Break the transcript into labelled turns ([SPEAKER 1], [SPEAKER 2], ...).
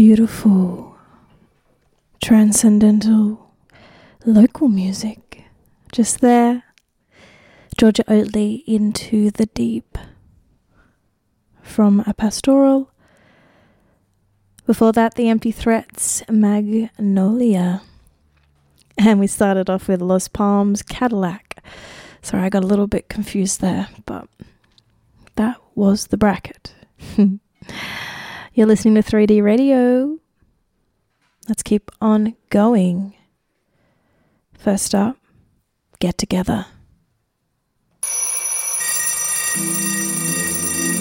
[SPEAKER 1] Beautiful, transcendental, local music. Just there. Georgia Oatley, Into the Deep, from a pastoral. Before that, The Empty Threats, Magnolia. And we started off with Los Palms, Cadillac. Sorry, I got a little bit confused there, but that was the bracket. You're listening to 3D Radio. Let's keep on going. First up, Get Together.